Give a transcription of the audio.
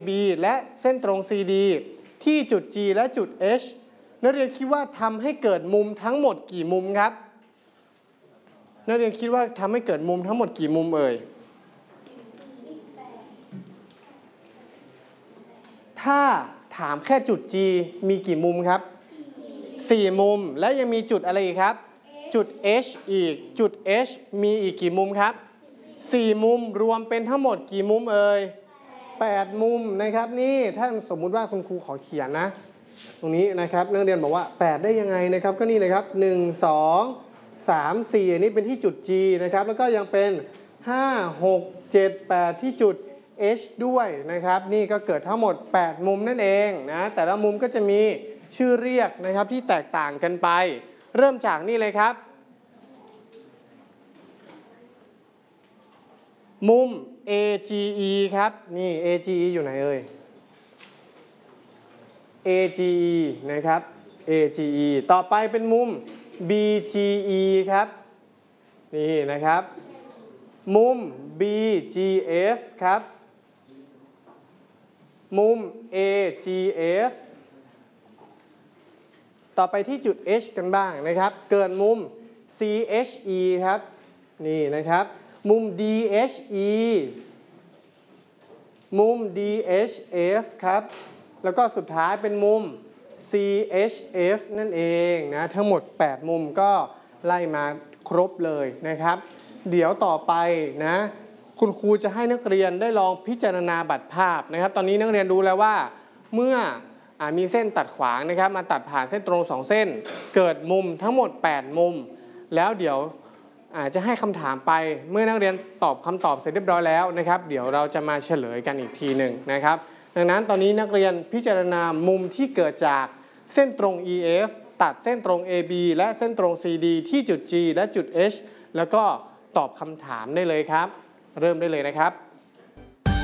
B และเส้นตรง CD ที่จุด G และจุด H นักเรียนคิดว่าทำให้เกิดมุมทั้งหมดกี่มุมครับนักเรียนคิดว่าทำให้เกิดมุมทั้งหมดกี่มุมเอ่ยถ้าถามแค่จุด G มีกี่มุมครับ4มุมและยังมีจุดอะไรอีกครับจุด H อีกจุด H มีอีกกี่มุมครับ4มุมรวมเป็นทั้งหมดกี่มุมเอ่ย8มุมนะครับนี่ถ้าสมมุติว่าคุณครูขอเขียนนะตรงนี้นะครับนักเรียนบอกว่า8ได้ยังไงนะครับก็นี่เลยครับ1 2 3 4อันนี้เป็นที่จุด G นะครับแล้วก็ยังเป็น5 6 7 8ที่จุด H ด้วยนะครับนี่ก็เกิดทั้งหมด8มุมนั่นเองนะแต่ละมุมก็จะมีชื่อเรียกนะครับที่แตกต่างกันไปเริ่มจากนี่เลยครับมุม AGE ครับนี่ AGE อยู่ไหนเอ่ย AGE นะครับ AGE ต่อไปเป็นมุม BGE ครับนี่นะครับมุม BGF ครับมุม AGF ต่อไปที่จุด H กันบ้างนะครับเกิดมุม CHE ครับนี่นะครับมุม DHE มุม DHF ครับแล้วก็สุดท้ายเป็นมุม CHF นั่นเองนะทั้งหมด8มุมก็ไล่มาครบเลยนะครับเดี๋ยวต่อไปนะคุณครูจะให้นักเรียนได้ลองพิจารณาบัตรภาพนะครับตอนนี้นักเรียนรู้แล้วว่าเมื่อมีเส้นตัดขวางนะครับมาตัดผ่านเส้นตรง2เส้นเกิดมุมทั้งหมด8มุมแล้วเดี๋ยวจะให้คำถามไปเมื่อนักเรียนตอบคำตอบเสร็จเรียบร้อยแล้วนะครับเดี๋ยวเราจะมาเฉลยกันอีกทีหนึ่งนะครับดังนั้นตอนนี้นักเรียนพิจารณามุมที่เกิดจากเส้นตรง EF ตัดเส้นตรง AB และเส้นตรง CD ที่จุด G และจุด H แล้วก็ตอบคำถามได้เลยครับเริ่มได้เลยนะครับ